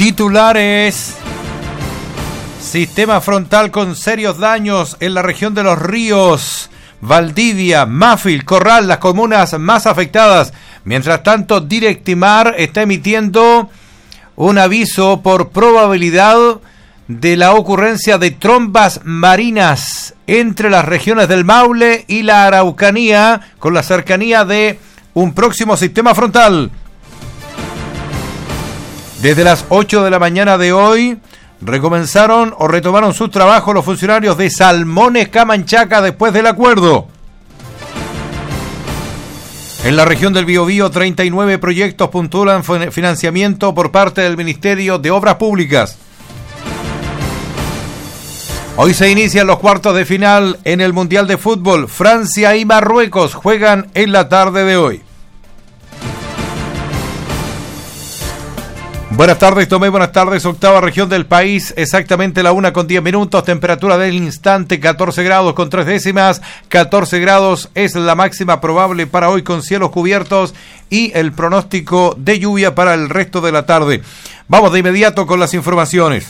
Titulares. Sistema frontal con serios daños en la región de Los Ríos, Valdivia, Mafil, Corral, las comunas más afectadas. Mientras tanto, Directimar está emitiendo un aviso por probabilidad de la ocurrencia de trombas marinas entre las regiones del Maule y la Araucanía, con la cercanía de un próximo sistema frontal. Desde las 8 de la mañana de hoy recomenzaron o retomaron su trabajo los funcionarios de Salmones Camanchaca después del acuerdo. En la región del Biobío, 39 proyectos postulan financiamiento por parte del Ministerio de Obras Públicas. Hoy se inician los cuartos de final en el Mundial de Fútbol. Francia y Marruecos juegan en la tarde de hoy. Buenas tardes, Tomé, buenas tardes, octava región del país, exactamente la 1:10, temperatura del instante 14 grados con 3 décimas, 14 grados es la máxima probable para hoy con cielos cubiertos y el pronóstico de lluvia para el resto de la tarde. Vamos de inmediato con las informaciones.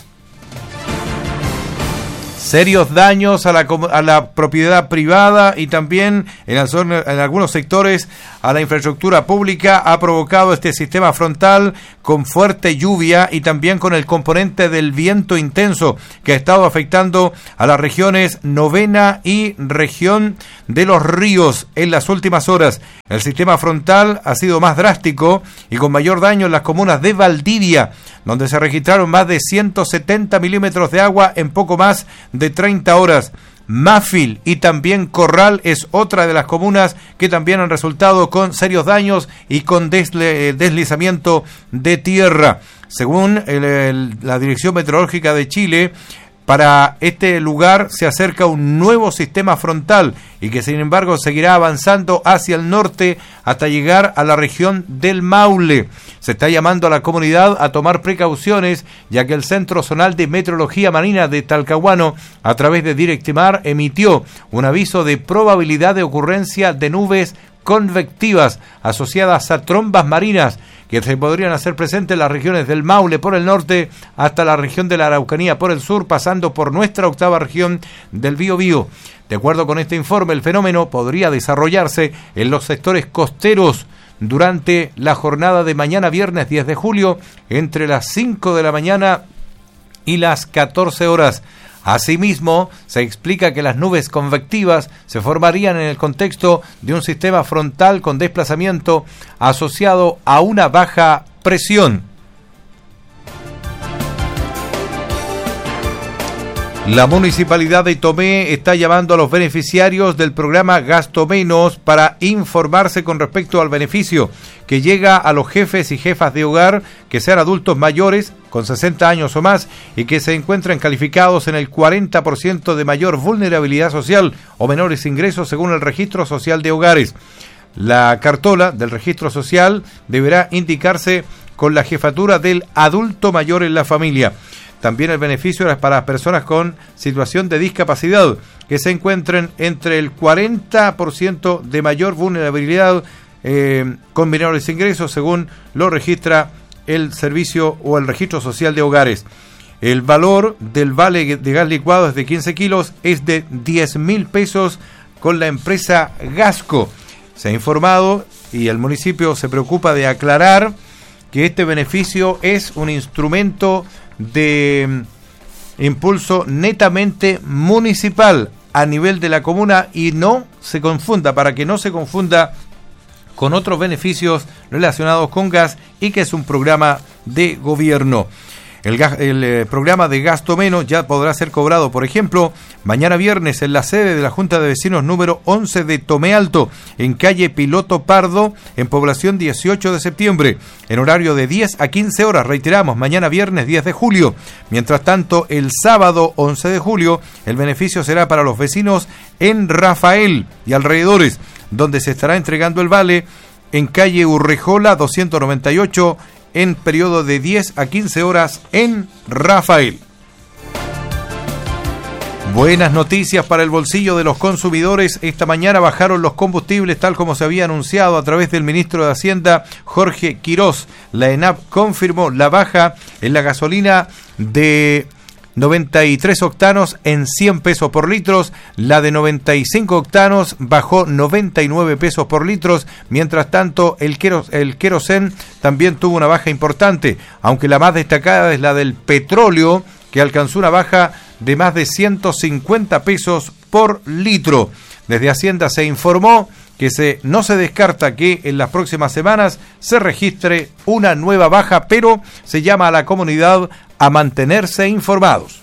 Serios daños a la propiedad privada y también en algunos sectores a la infraestructura pública ha provocado este sistema frontal con fuerte lluvia y también con el componente del viento intenso que ha estado afectando a las regiones Novena y región de Los Ríos en las últimas horas. El sistema frontal ha sido más drástico y con mayor daño en las comunas de Valdivia, donde se registraron más de 170 milímetros de agua en poco más de 30 horas. Mafil y también Corral es otra de las comunas que también han resultado con serios daños y con deslizamiento de tierra. Según la Dirección Meteorológica de Chile, para este lugar se acerca un nuevo sistema frontal y que sin embargo seguirá avanzando hacia el norte hasta llegar a la región del Maule. Se está llamando a la comunidad a tomar precauciones, ya que el Centro Zonal de Meteorología Marina de Talcahuano, a través de Directimar, emitió un aviso de probabilidad de ocurrencia de nubes convectivas asociadas a trombas marinas que se podrían hacer presentes en las regiones del Maule por el norte hasta la región de la Araucanía por el sur, pasando por nuestra octava región del Biobío. De acuerdo con este informe, el fenómeno podría desarrollarse en los sectores costeros durante la jornada de mañana viernes 10 de julio entre las 5 de la mañana y las 14 horas. Asimismo, se explica que las nubes convectivas se formarían en el contexto de un sistema frontal con desplazamiento asociado a una baja presión. La Municipalidad de Tomé está llamando a los beneficiarios del programa Gasto Menos para informarse con respecto al beneficio que llega a los jefes y jefas de hogar que sean adultos mayores con 60 años o más y que se encuentren calificados en el 40% de mayor vulnerabilidad social o menores ingresos según el Registro Social de Hogares. La cartola del Registro Social deberá indicarse con la jefatura del adulto mayor en la familia. También el beneficio es para las personas con situación de discapacidad que se encuentren entre el 40% de mayor vulnerabilidad con menores ingresos, según lo registra el servicio o el Registro Social de Hogares. El valor del vale de gas licuado es de 15 kilos, es de 10.000 pesos con la empresa Gasco. Se ha informado y el municipio se preocupa de aclarar que este beneficio es un instrumento de impulso netamente municipal a nivel de la comuna y no se confunda, para que no se confunda con otros beneficios relacionados con gas y que es un programa de gobierno. El programa de Gasto Menos ya podrá ser cobrado, por ejemplo, mañana viernes en la sede de la Junta de Vecinos número 11 de Tomé Alto, en calle Piloto Pardo, en población 18 de septiembre, en horario de 10 a 15 horas. Reiteramos, mañana viernes 10 de julio. Mientras tanto, el sábado 11 de julio, el beneficio será para los vecinos en Rafael y alrededores, donde se estará entregando el vale en calle Urrejola 298, en periodo de 10 a 15 horas en Rafael. Buenas noticias para el bolsillo de los consumidores. Esta mañana bajaron los combustibles tal como se había anunciado a través del ministro de Hacienda, Jorge Quirós. La ENAP confirmó la baja en la gasolina de 93 octanos en 100 pesos por litros, la de 95 octanos bajó 99 pesos por litros, mientras tanto el querosén también tuvo una baja importante, aunque la más destacada es la del petróleo, que alcanzó una baja de más de 150 pesos por litro. Desde Hacienda se informó que no se descarta que en las próximas semanas se registre una nueva baja, pero se llama a la comunidad a mantenerse informados.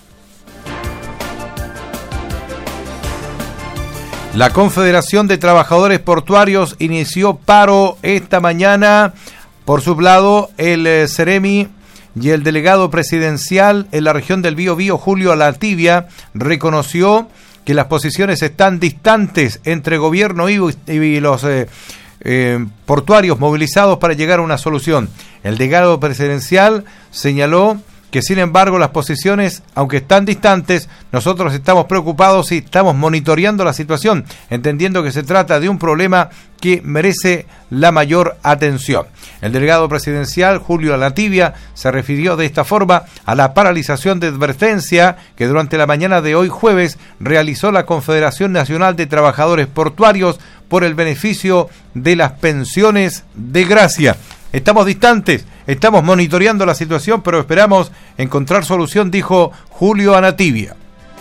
La Confederación de Trabajadores Portuarios inició paro esta mañana. Por su lado, el Ceremi y el delegado presidencial en la región del Biobío, Julio Alatibia, reconoció que las posiciones están distantes entre gobierno y los portuarios movilizados para llegar a una solución. El delegado presidencial señaló que, sin embargo, las posiciones, aunque están distantes, nosotros estamos preocupados y estamos monitoreando la situación, entendiendo que se trata de un problema que merece la mayor atención. El delegado presidencial, Julio Alatibia, se refirió de esta forma a la paralización de advertencia que durante la mañana de hoy jueves realizó la Confederación Nacional de Trabajadores Portuarios por el beneficio de las pensiones de gracia. Estamos distantes, estamos monitoreando la situación, pero esperamos encontrar solución, dijo Julio Alatibia.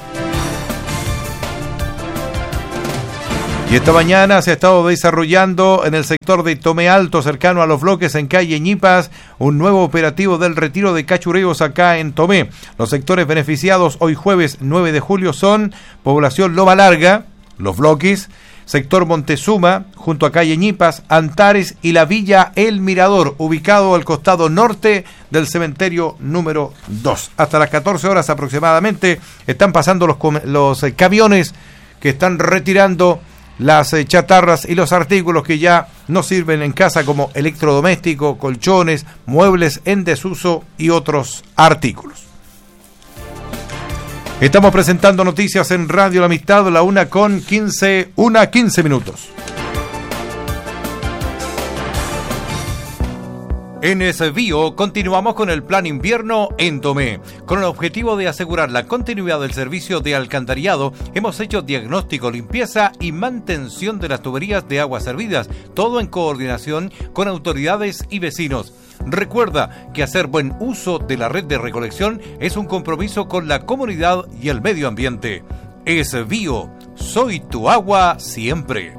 Y esta mañana se ha estado desarrollando en el sector de Tomé Alto, cercano a los bloques en calle Ñipas, un nuevo operativo del retiro de cachureos acá en Tomé. Los sectores beneficiados hoy jueves 9 de julio son población Loma Larga, los bloques, sector Montezuma, junto a calle Ñipas, Antares y la Villa El Mirador, ubicado al costado norte del cementerio número 2. Hasta las 14 horas aproximadamente están pasando los camiones que están retirando las chatarras y los artículos que ya no sirven en casa, como electrodoméstico, colchones, muebles en desuso y otros artículos. Estamos presentando noticias en Radio La Amistad, la 1:15 minutos. En Esbío continuamos con el plan invierno en Tomé. Con el objetivo de asegurar la continuidad del servicio de alcantarillado, hemos hecho diagnóstico, limpieza y mantención de las tuberías de aguas servidas, todo en coordinación con autoridades y vecinos. Recuerda que hacer buen uso de la red de recolección es un compromiso con la comunidad y el medio ambiente. Esbío, soy tu agua siempre.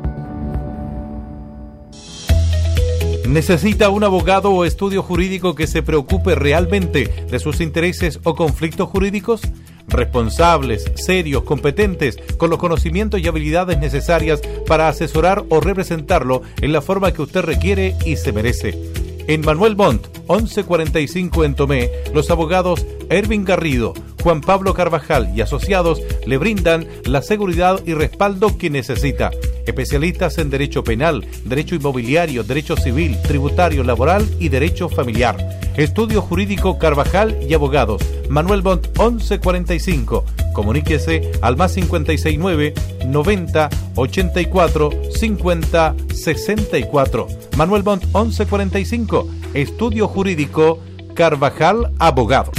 ¿Necesita un abogado o estudio jurídico que se preocupe realmente de sus intereses o conflictos jurídicos? Responsables, serios, competentes, con los conocimientos y habilidades necesarias para asesorar o representarlo en la forma que usted requiere y se merece. En Manuel Montt, 1145 en Tomé, los abogados Ervin Garrido, Juan Pablo Carvajal y asociados le brindan la seguridad y respaldo que necesita. Especialistas en derecho penal, derecho inmobiliario, derecho civil, tributario, laboral y derecho familiar. Estudio Jurídico Carvajal y Abogados. Manuel Montt 1145. Comuníquese al más 569 90 84 50 64. Manuel Montt 1145. Estudio Jurídico Carvajal Abogados.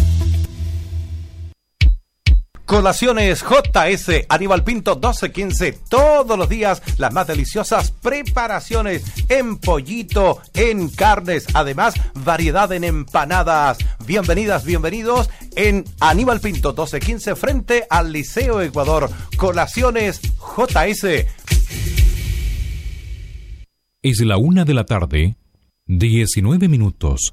Colaciones JS Aníbal Pinto 1215, todos los días las más deliciosas preparaciones en pollito, en carnes, además variedad en empanadas. Bienvenidas, bienvenidos en Aníbal Pinto 1215 frente al Liceo Ecuador. Colaciones JS. Es la 1:00 p.m, 19 minutos.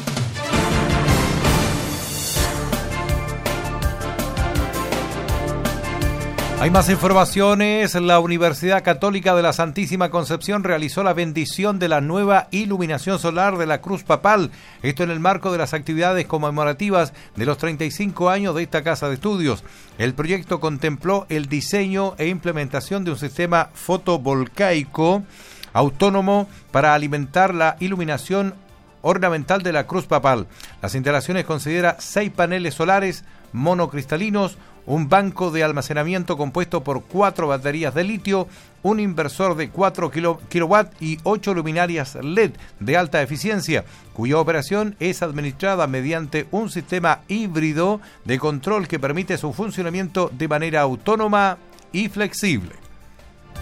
Hay más informaciones. La Universidad Católica de la Santísima Concepción realizó la bendición de la nueva iluminación solar de la Cruz Papal. Esto en el marco de las actividades conmemorativas de los 35 años de esta casa de estudios. El proyecto contempló el diseño e implementación de un sistema fotovoltaico autónomo para alimentar la iluminación ornamental de la Cruz Papal. Las instalaciones considera 6 paneles solares monocristalinos, un banco de almacenamiento compuesto por 4 baterías de litio, un inversor de 4 kW y 8 luminarias LED de alta eficiencia, cuya operación es administrada mediante un sistema híbrido de control que permite su funcionamiento de manera autónoma y flexible.